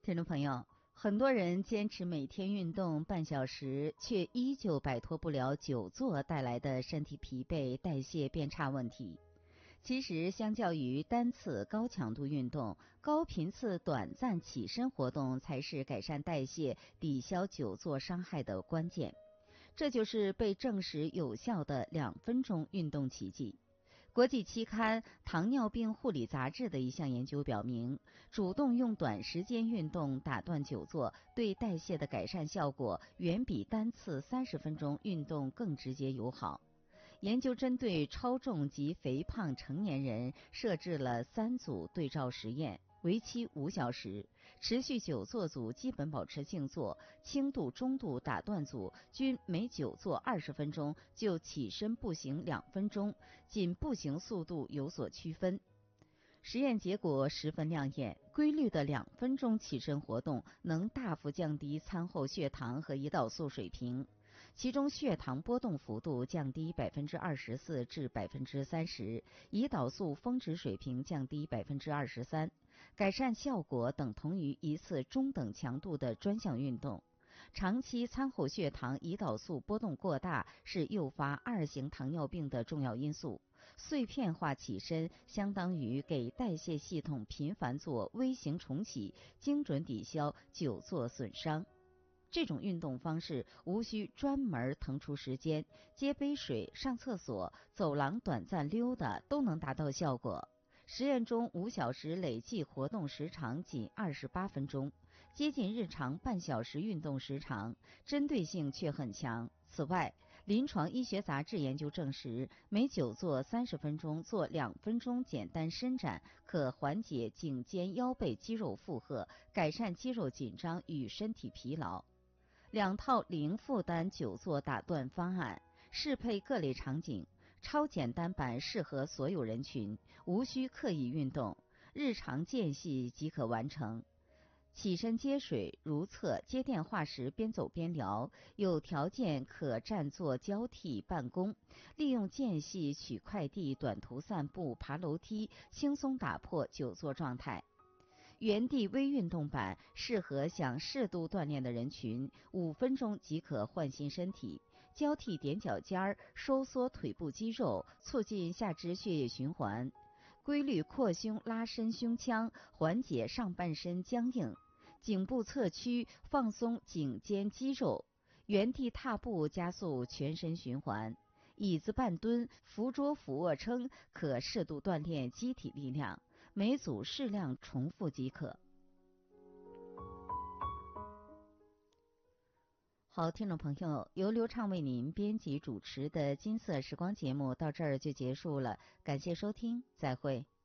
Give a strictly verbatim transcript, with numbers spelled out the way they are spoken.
听众朋友，很多人坚持每天运动半小时，却依旧摆脱不了久坐带来的身体疲惫、代谢变差问题。其实，相较于单次高强度运动，高频次短暂起身活动才是改善代谢、抵消久坐伤害的关键。这就是被证实有效的两分钟运动奇迹。国际期刊《糖尿病护理杂志》的一项研究表明，主动用短时间运动打断久坐，对代谢的改善效果远比单次三十分钟运动更直接友好。研究针对超重及肥胖成年人设置了三组对照实验，为期五小时，持续久坐组基本保持静坐，轻度、中度打断组均每久坐二十分钟就起身步行两分钟，仅步行速度有所区分。实验结果十分亮眼，规律的两分钟起身活动能大幅降低餐后血糖和胰岛素水平。其中血糖波动幅度降低百分之二十四至百分之三十，胰岛素峰值水平降低百分之二十三，改善效果等同于一次中等强度的专项运动。长期餐后血糖、胰岛素波动过大是诱发二型糖尿病的重要因素。碎片化起身相当于给代谢系统频繁做微型重启，精准抵消久坐损伤。这种运动方式无需专门腾出时间，接杯水、上厕所、走廊短暂溜达都能达到效果。实验中五小时累计活动时长仅二十八分钟，接近日常半小时运动时长，针对性却很强。此外，临床医学杂志研究证实，每久坐三十分钟做两分钟简单伸展，可缓解颈肩腰背肌肉负荷，改善肌肉紧张与身体疲劳。两套零负担久坐打断方案，适配各类场景。超简单版适合所有人群，无需刻意运动，日常间隙即可完成。起身接水、如厕、接电话时边走边聊，有条件可站坐交替办公，利用间隙取快递、短途散步、爬楼梯，轻松打破久坐状态。原地微运动版适合想适度锻炼的人群，五分钟即可唤醒身体，交替踮脚尖儿，收缩腿部肌肉，促进下肢血液循环，规律扩胸拉伸胸腔，缓解上半身僵硬，颈部侧屈，放松颈肩肌肉，原地踏步加速全身循环。椅子半蹲、扶桌俯卧撑可适度锻炼机体力量，每组适量重复即可。好，听众朋友，由刘畅为您编辑主持的金色时光节目到这儿就结束了，感谢收听，再会。